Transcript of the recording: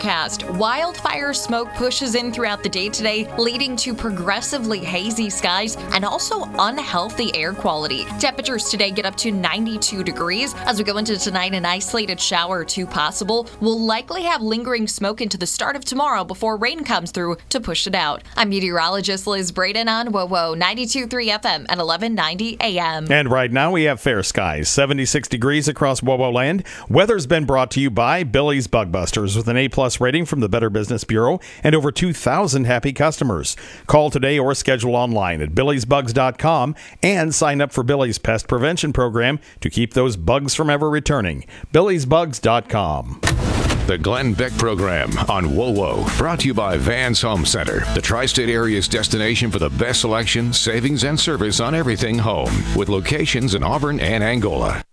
forecast. Wildfire smoke pushes in throughout the day today, leading to progressively hazy skies and also unhealthy air quality. Temperatures today get up to 92 degrees. As we go into tonight, an isolated shower or two possible. We'll likely have lingering smoke into the start of tomorrow before rain comes through to push it out. I'm meteorologist Liz Braden on WOWO 92.3 FM at 1190 AM. And right now we have fair skies, 76 degrees across WOWO land. Weather's been brought to you by Billy's Bug Busters with an A-plus rating from the Better Business Bureau and over 2,000 happy customers. Call today or schedule online at billysbugs.com and sign up for Billy's Pest Prevention Program to keep those bugs from ever returning. billysbugs.com. The Glenn Beck Program on WOWO, brought to you by Vans Home Center, the tri-state area's destination for the best selection, savings, and service on everything home, with locations in Auburn and Angola.